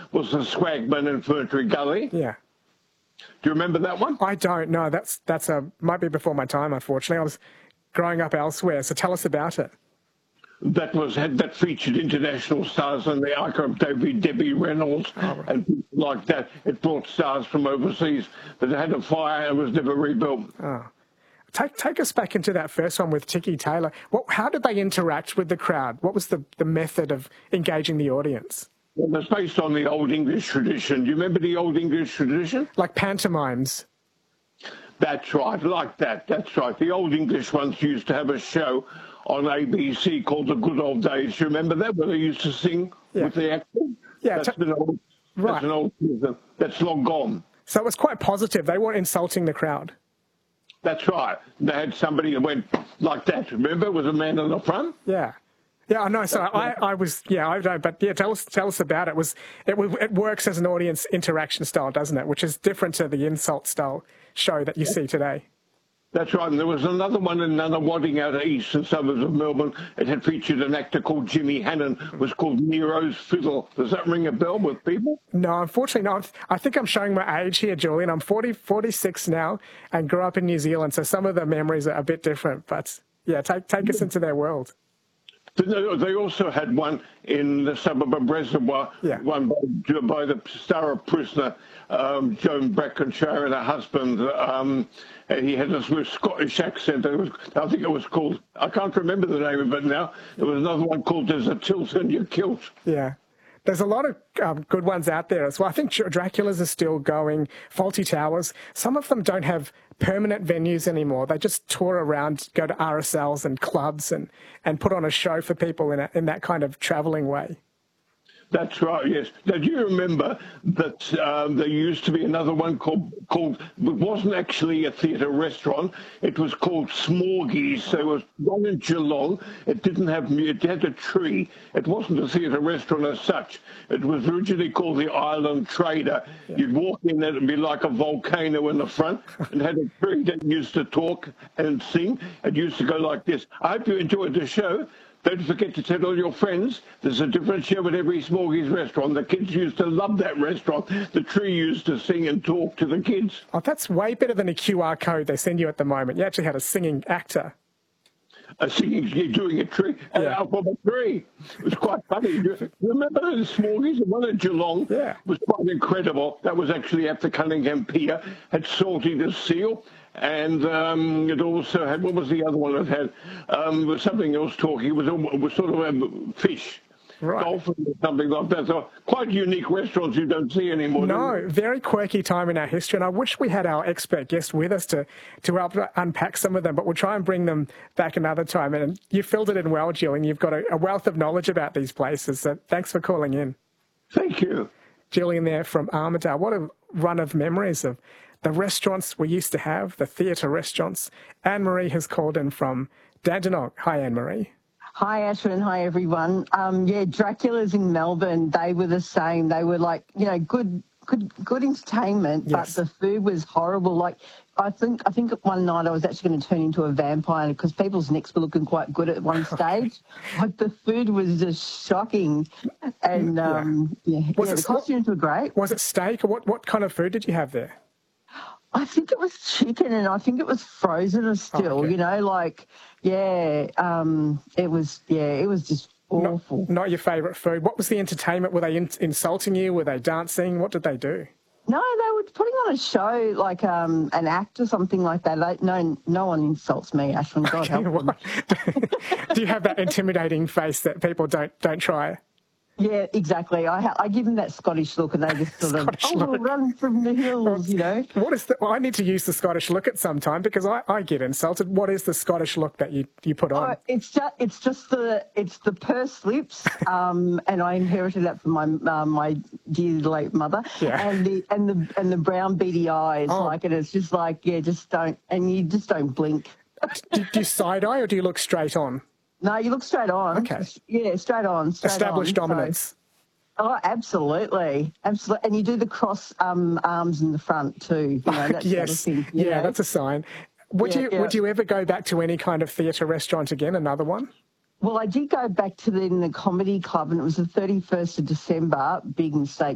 was the Swagman in Ferntree Gully. Yeah. Do you remember that one? I don't know. That's might be before my time, unfortunately. I was growing up elsewhere, so tell us about it. That featured international stars and the icon of Debbie Reynolds and people like that. It brought stars from overseas, but it had a fire and was never rebuilt. Oh. Take us back into that first one with Tiki Taylor. How did they interact with the crowd? What was the method of engaging the audience? Well, it's based on the Old English tradition. Do you remember the Old English tradition? Like pantomimes. That's right, like that. That's right. The Old English ones used to have a show on ABC called The Good Old Days. Do you remember that, where they used to sing with the actors? Yeah, that's an old season. That's long gone. So it was quite positive. They weren't insulting the crowd. That's right. They had somebody that went like that. Remember, it was a man in the front. Yeah. Yeah, I know. So I was, I don't know, but yeah, tell us about it. It works as an audience interaction style, doesn't it? Which is different to the insult style show that you see today. That's right. And there was another one in Nunawading out of eastern suburbs of Melbourne. It had featured an actor called Jimmy Hannon. It was called Nero's Fiddle. Does that ring a bell with people? No, unfortunately not. I think I'm showing my age here, Julian. I'm 46 now and grew up in New Zealand, so some of the memories are a bit different. But yeah, take us into their world. They also had one in the suburb of Reservoir, one by the star of Prisoner, Joan Brackenshire, and her husband. And he had this Scottish accent. I think it was called, I can't remember the name of it now. There was another one called There's a Tilt in Your Kilt. Yeah. There's a lot of good ones out there as well. I think Dracula's are still going. Fawlty Towers. Some of them don't have permanent venues anymore. They just tour around, go to RSLs and clubs and put on a show for people in that kind of travelling way. That's right, yes. Now, do you remember that there used to be another one called, it wasn't actually a theatre restaurant, it was called Smorgies. So it was one in Geelong. It had a tree. It wasn't a theatre restaurant as such. It was originally called the Island Trader. Yeah. You'd walk in there, it'd be like a volcano in the front, and had a tree that used to talk and sing. It used to go like this. I hope you enjoyed the show. Don't forget to tell all your friends there's a different show at every Smorgies restaurant. The kids used to love that restaurant. The tree used to sing and talk to the kids. Oh, that's way better than a QR code they send you at the moment. You actually had a singing actor. Doing a tree out of a tree. It was quite funny. Remember the Smorgies? The one at Geelong was quite incredible. That was actually at the Cunningham Pier. Had Salty the Seal. And it also had, what was the other one it had? Was something else talking. It was sort of a fish. Right. Dolphin or something like that. So quite unique restaurants you don't see anymore. No, very quirky time in our history. And I wish we had our expert guest with us to help unpack some of them, but we'll try and bring them back another time. And you filled it in well, Julian. You've got a wealth of knowledge about these places. So thanks for calling in. Thank you. Julian there from Armidale. What a run of memories of the restaurants we used to have, the theatre restaurants. Anne-Marie has called in from Dandenong. Hi, Anne-Marie. Hi, Ashwin. Hi, everyone. Dracula's in Melbourne, they were the same. They were like, good entertainment, but the food was horrible. Like, I think one night I was actually going to turn into a vampire because people's necks were looking quite good at one stage. Like, the food was just shocking. And, the costumes were great. Was it steak, or what kind of food did you have there? I think it was chicken, and I think it was frozen still, it was just awful. Not your favourite food. What was the entertainment? Were they insulting you? Were they dancing? What did they do? No, they were putting on a show, like an act or something like that. No one insults me, Ashwin. God help them. Do you have that intimidating face that people don't try? Yeah, exactly. I give them that Scottish look, and they just sort of run from the hills, What is Well, I need to use the Scottish look at some time because I get insulted. What is the Scottish look that you put on? It's the pursed lips, and I inherited that from my dear late mother. Yeah. And the brown beady eyes, it's just like you just don't blink. Do you side eye or do you look straight on? No, you look straight on. Okay. Yeah, straight on. Established dominance. Oh, absolutely. Absolutely. And you do the cross arms in the front too. That yes. sort of thing. Yeah, that's a sign. Would you ever go back to any kind of theatre restaurant again, another one? Well, I did go back to the Comedy Club, and it was the 31st of December, big mistake.